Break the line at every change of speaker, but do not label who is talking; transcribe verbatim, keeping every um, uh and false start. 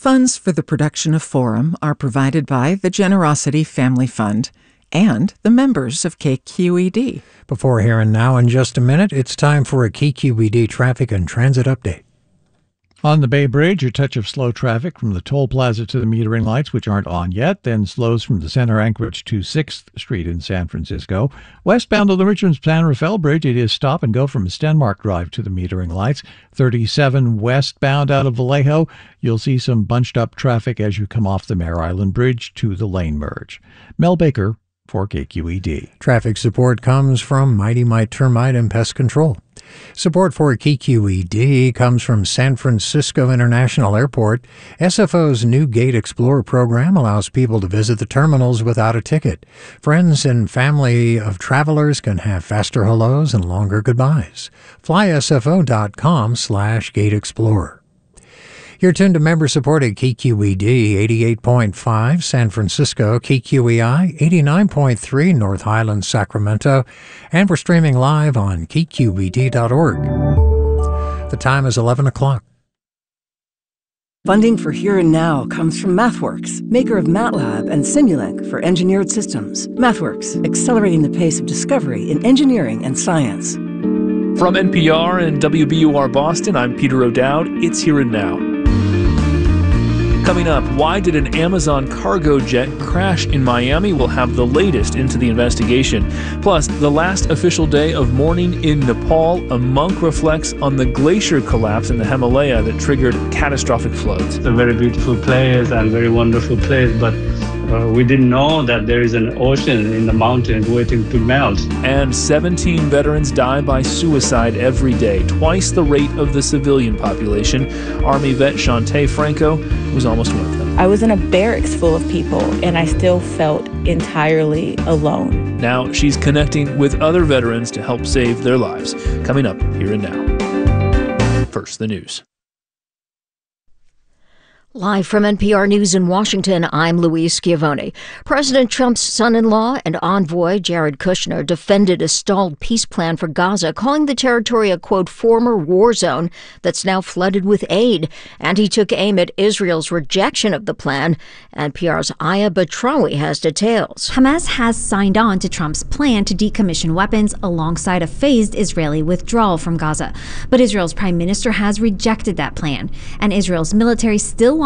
Funds for the production of Forum are provided by the Generosity Family Fund and the members of K Q E D.
Before Here and Now in just a minute, it's time for a K Q E D traffic and transit update.
On the Bay Bridge, a touch of slow traffic from the toll plaza to the metering lights, which aren't on yet, then slows from the center Anchorage to sixth Street in San Francisco. Westbound on the Richmond-San Rafael Bridge, it is stop and go from Stenmark Drive to the metering lights. thirty-seven westbound out of Vallejo, you'll see some bunched up traffic as you come off the Mare Island Bridge to the lane merge. Mel Baker for K Q E D.
Traffic support comes from Mighty Mite Termite and Pest Control. Support for K Q E D comes from San Francisco International Airport. S F O's new Gate Explorer program allows people to visit the terminals without a ticket. Friends and family of travelers can have faster hellos and longer goodbyes. fly S F O dot com slash Gate Explorer. You're tuned to member-supported K Q E D eighty-eight point five San Francisco, K Q E I eighty-nine point three North Highlands, Sacramento, and we're streaming live on K Q E D dot org. The time is eleven o'clock.
Funding for Here and Now comes from MathWorks, maker of MATLAB and Simulink for engineered systems. MathWorks, accelerating the pace of discovery in engineering and science.
From N P R and W B U R Boston, I'm Peter O'Dowd. It's Here and Now. Coming up, why did an Amazon cargo jet crash in Miami? We'll have the latest into the investigation. Plus, the last official day of mourning in Nepal, a monk reflects on the glacier collapse in the Himalaya that triggered catastrophic floods.
It's a very beautiful place and very wonderful place, but uh, we didn't know that there is an ocean in the mountains waiting to melt.
And seventeen veterans die by suicide every day, twice the rate of the civilian population. Army vet Shantae Franco was almost one of them.
I was in a barracks full of people, and I still felt entirely alone.
Now she's connecting with other veterans to help save their lives. Coming up Here and Now. First, the news.
Live from N P R News in Washington, I'm Louise Schiavone. President Trump's son-in-law and envoy, Jared Kushner, defended a stalled peace plan for Gaza, calling the territory a, quote, former war zone that's now flooded with aid. And he took aim at Israel's rejection of the plan. N P R's Aya Batrawi has details.
Hamas has signed on to Trump's plan to decommission weapons alongside a phased Israeli withdrawal from Gaza. But Israel's prime minister has rejected that plan, and Israel's military still